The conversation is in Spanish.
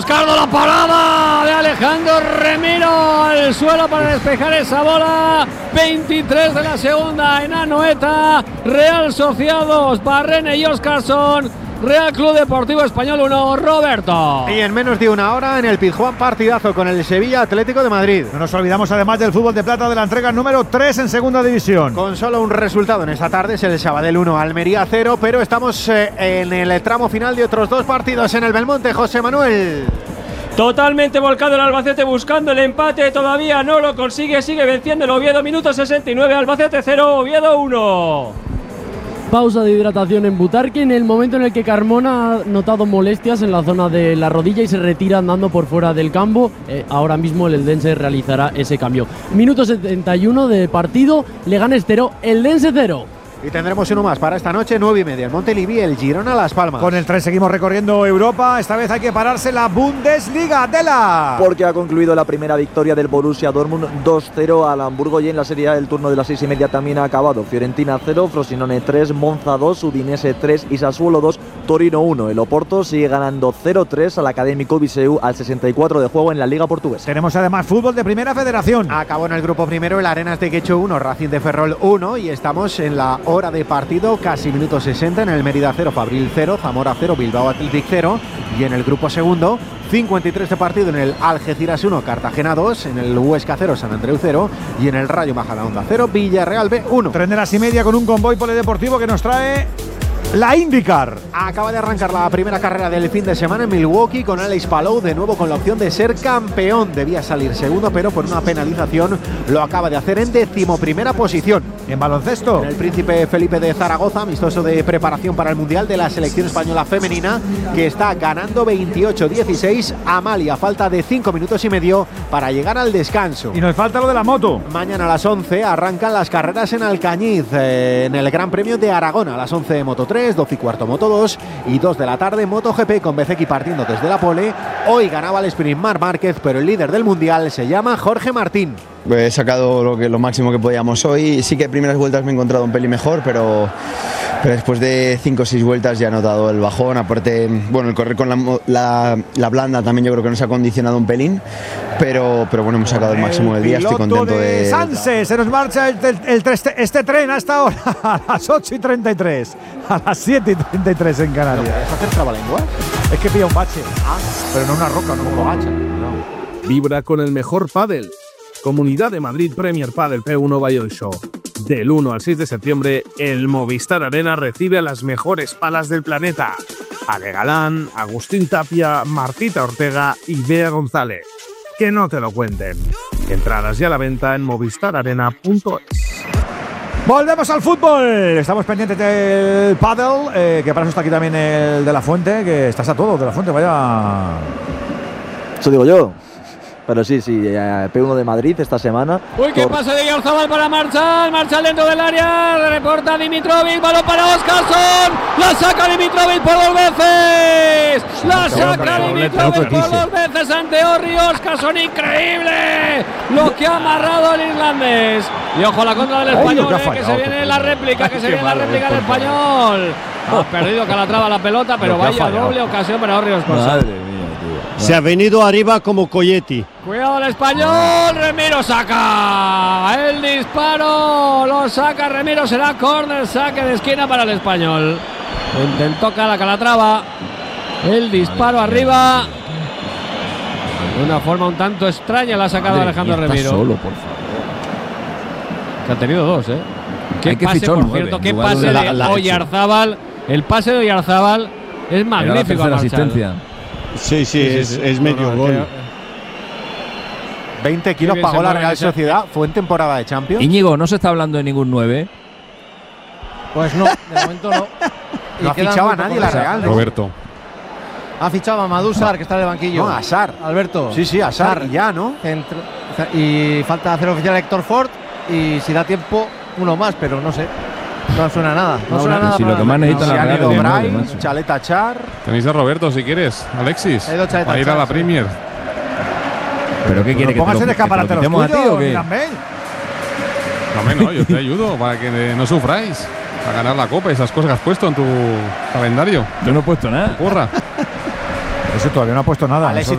Vizcardo, la parada de Alejandro Remiro al suelo para despejar esa bola. 23 de la segunda en Anoeta. Real Sociedad 2, Barrene y Óscarson. Real Club Deportivo Español 1, Roberto. Y en menos de una hora en el Pizjuán, partidazo con el Sevilla Atlético de Madrid. No nos olvidamos además del fútbol de plata de la entrega número 3 en segunda división. Con solo un resultado en esta tarde es el Sabadell 1, Almería 0, pero estamos en el tramo final de otros dos partidos en el Belmonte, José Manuel. Totalmente volcado el Albacete buscando el empate, todavía no lo consigue, sigue venciendo el Oviedo, minuto 69, Albacete 0, Oviedo 1. Pausa de hidratación en Butarque en el momento en el que Carmona ha notado molestias en la zona de la rodilla y se retira andando por fuera del campo. Ahora mismo el Eldense realizará ese cambio. Minuto 71 de partido, Leganés 0, Eldense 0. Y tendremos uno más para esta noche, 9:30, el Montelivi, el Girona, Las Palmas. Con el 3 seguimos recorriendo Europa, esta vez hay que pararse la Bundesliga, Adela. Porque ha concluido la primera victoria del Borussia Dortmund 2-0 al Hamburgo, y en la Serie A el turno de las 6:30 también ha acabado. Fiorentina 0, Frosinone 3, Monza 2, Udinese 3 y Sassuolo 2, Torino 1. El Oporto sigue ganando 0-3 al Académico Viseu al 64 de juego en la Liga Portuguesa. Tenemos además fútbol de Primera Federación. Acabó en el grupo primero el Arenas de Quecho 1, Racing de Ferrol 1 y estamos en la hora de partido, casi minuto 60 en el Mérida 0, Fabril 0, Zamora 0, Bilbao Athletic 0 y en el grupo segundo 53 de partido en el Algeciras 1, Cartagena 2, en el Huesca 0, San Andreu 0 y en el Rayo Majadahonda 0, Villarreal B 1. 3 de las y media con un convoy polideportivo que nos trae la IndyCar. Acaba de arrancar la primera carrera del fin de semana en Milwaukee con Alex Palou de nuevo con la opción de ser campeón. Debía salir segundo, pero por una penalización lo acaba de hacer en 11ª posición. En baloncesto, en el Príncipe Felipe de Zaragoza, amistoso de preparación para el Mundial de la selección española femenina, que está ganando 28-16 a Mali a falta de 5 minutos y medio para llegar al descanso. Y nos falta lo de la moto. Mañana a las 11 arrancan las carreras en Alcañiz, en el Gran Premio de Aragón. A las 11 Moto 3, 12 y cuarto Moto 2 y 2 de la tarde MotoGP con Bezeki partiendo desde la pole. Hoy ganaba el sprint Marc Márquez, pero el líder del Mundial se llama Jorge Martín. He sacado lo máximo que podíamos hoy. Sí que en primeras vueltas me he encontrado un pelín mejor, pero después de 5 o 6 vueltas ya he notado el bajón. Aparte, bueno, el correr con la blanda también yo creo que nos ha condicionado un pelín, pero bueno, hemos sacado el máximo del día. Estoy contento de Sanse, se nos marcha este tren hasta ahora a las 8:33, a las 7:33 en Canarias. ¿Es hacer trabalenguas? Es que pilla un bache, pero no una roca, no como bache. Vibra con el mejor pádel. Comunidad de Madrid Premier Padel P1 Valladolid Show. Del 1 al 6 de septiembre, el Movistar Arena recibe a las mejores palas del planeta. Ale Galán, Agustín Tapia, Martita Ortega y Bea González. Que no te lo cuenten. Entradas ya a la venta en movistararena.es. Volvemos al fútbol. Estamos pendientes del pádel, que para eso está aquí también el de la Fuente, que estás a todo, de la Fuente, vaya. Eso digo yo. Pero sí, P1 de Madrid esta semana. Uy, qué pase de Oyarzabal para Marchal dentro del área, reporta Dimitrovic, balón para Óscarson, la saca Dimitrovic por 2 veces, la saca Dimitrovic por 2 veces ante Orri. Óscarson, increíble lo que ha amarrado el irlandés. Y ojo a la contra del español, que se viene la réplica, del español. Ha perdido Calatrava la pelota, pero vaya doble ocasión para Orri Óscarson. Se ha venido arriba como Coyetti. Cuidado el español, Remiro saca el disparo, lo saca Remiro, será córner, saque de esquina para el español. Intentó Calatrava, el disparo arriba. De una forma un tanto extraña la ha sacado Alejandro Remiro. Solo, por favor. Que ha tenido 2, Qué pase, por cierto, qué pase de Oyarzabal. El pase de Oyarzabal es magnífico. La asistencia. Sí, es medio gol. 20 kilos pagó la Real Sociedad. Fue en temporada de Champions. Íñigo, no se está hablando de ningún 9. Pues no, de momento no. No ha fichado a nadie la Real, ¿no? Roberto. Ha fichado a Madu Sarr, que está de banquillo. No, a Sarr. Alberto. Sí, a Sarr ya, ¿no? Y falta hacer oficial a Héctor Ford. Y si da tiempo, uno más, pero no sé. No suena nada. No suena nada. Si lo que más necesita la Real es Brian, Chaleta Char. Tenéis a Roberto si quieres, Alexis. Para ir a la Premier. ¿Pero qué quiere que pongas el escaparate los tuyos, a ti o qué? No, yo te ayudo para que no sufráis. Para ganar la Copa, esas cosas que has puesto en tu calendario. Yo no he puesto nada. Porra. Eso todavía no ha puesto nada.